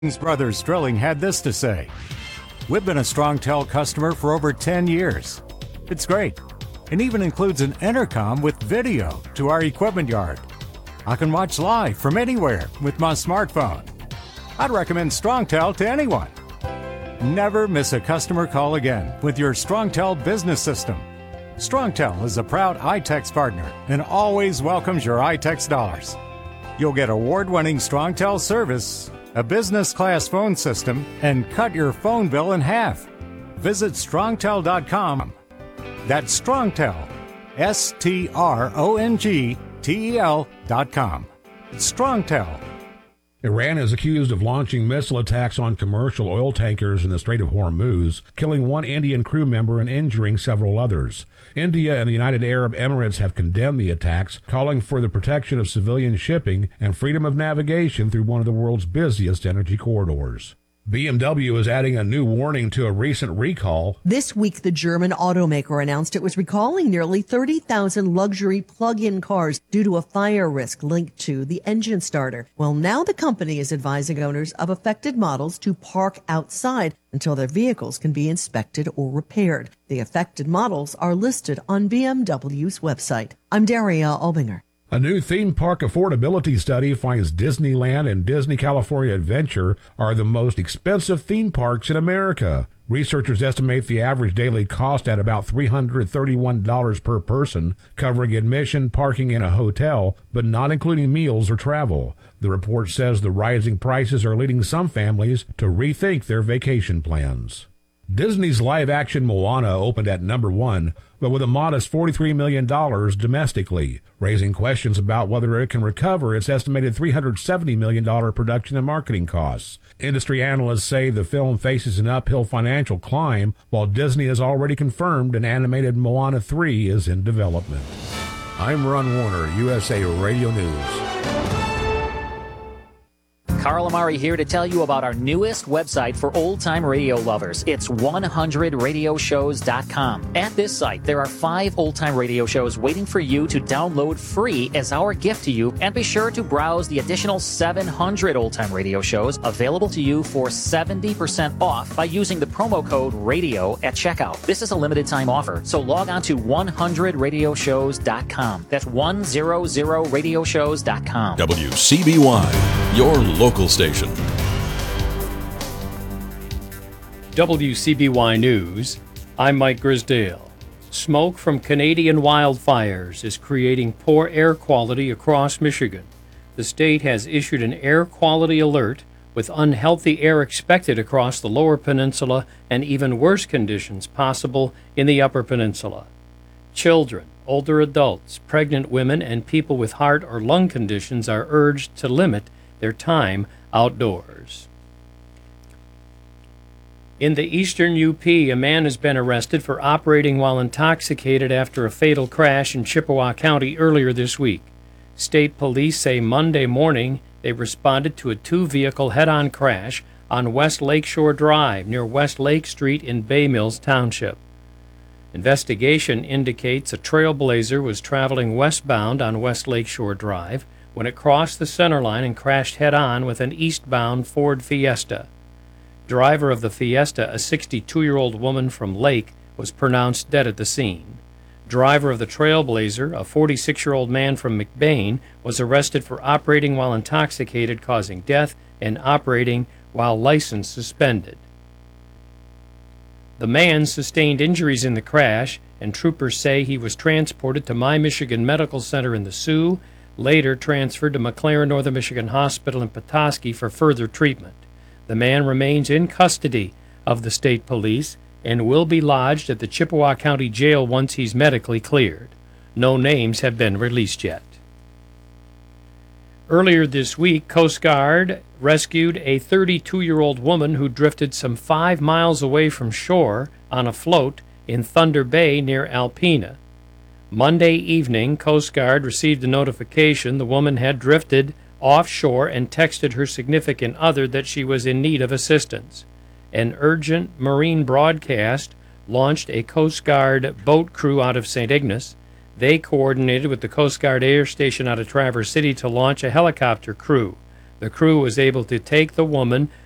Brothers Drilling had this to say. We've been a StrongTel customer for over 10 years. It's great, and even includes an intercom with video to our equipment yard. I can watch live from anywhere with my smartphone. I'd recommend StrongTel to anyone. Never miss a customer call again with your StrongTel business system. StrongTel is a proud iTex partner and always welcomes your iTex dollars. You'll get award-winning StrongTel service, a business-class phone system, and cut your phone bill in half. Visit strongtel.com. That's StrongTel, StrongTel.com. StrongTel. Iran is accused of launching missile attacks on commercial oil tankers in the Strait of Hormuz, killing one Indian crew member and injuring several others. India and the United Arab Emirates have condemned the attacks, calling for the protection of civilian shipping and freedom of navigation through one of the world's busiest energy corridors. BMW is adding a new warning to a recent recall. This week, the German automaker announced it was recalling nearly 30,000 luxury plug-in cars due to a fire risk linked to the engine starter. Well, now the company is advising owners of affected models to park outside until their vehicles can be inspected or repaired. The affected models are listed on BMW's website. I'm Daria Albinger. A new theme park affordability study finds Disneyland and Disney California Adventure are the most expensive theme parks in America. Researchers estimate the average daily cost at about $331 per person, covering admission, parking, and a hotel, but not including meals or travel. The report says the rising prices are leading some families to rethink their vacation plans. Disney's live-action Moana opened at number 1, but with a modest $43 million domestically, raising questions about whether it can recover its estimated $370 million production and marketing costs. Industry analysts say the film faces an uphill financial climb, while Disney has already confirmed an animated Moana 3 is in development. I'm Ron Warner, USA Radio News. Carl Amari here to tell you about our newest website for old-time radio lovers. It's 100radioshows.com. At this site, there are 5 old-time radio shows waiting for you to download free as our gift to you, and be sure to browse the additional 700 old-time radio shows available to you for 70% off by using the promo code RADIO at checkout. This is a limited-time offer, so log on to 100radioshows.com. That's 100radioshows.com. WCBY, your local station. WCBY News, I'm Mike Grisdale. Smoke from Canadian wildfires is creating poor air quality across Michigan. The state has issued an air quality alert with unhealthy air expected across the lower peninsula and even worse conditions possible in the upper peninsula. Children, older adults, pregnant women, and people with heart or lung conditions are urged to limit their time outdoors. In the eastern UP, a man has been arrested for operating while intoxicated after a fatal crash in Chippewa County earlier this week. State police say Monday morning they responded to a 2-vehicle head-on crash on West Lakeshore Drive near West Lake Street in Bay Mills Township. Investigation indicates a Trailblazer was traveling westbound on West Lakeshore Drive when it crossed the center line and crashed head-on with an eastbound Ford Fiesta. Driver of the Fiesta, a 62-year-old woman from Lake, was pronounced dead at the scene. Driver of the Trailblazer, a 46-year-old man from McBain, was arrested for operating while intoxicated, causing death, and operating while license suspended. The man sustained injuries in the crash, and troopers say he was transported to My Michigan Medical Center in the Sioux, later transferred to McLaren Northern Michigan Hospital in Petoskey for further treatment. The man remains in custody of the state police and will be lodged at the Chippewa County Jail once he's medically cleared. No names have been released yet. Earlier this week, Coast Guard rescued a 32-year-old woman who drifted some 5 miles away from shore on a float in Thunder Bay near Alpena. Monday evening, Coast Guard received a notification the woman had drifted offshore and texted her significant other that she was in need of assistance. An urgent marine broadcast launched a Coast Guard boat crew out of St. Ignace. They coordinated with the Coast Guard Air Station out of Traverse City to launch a helicopter crew. The crew was able to take the woman